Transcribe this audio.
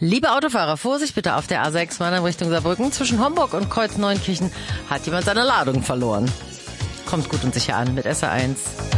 Liebe Autofahrer, Vorsicht bitte auf der A6 Mannheim Richtung Saarbrücken. Zwischen Homburg und Kreuz Neunkirchen hat jemand seine Ladung verloren. Kommt gut und sicher an mit SR1.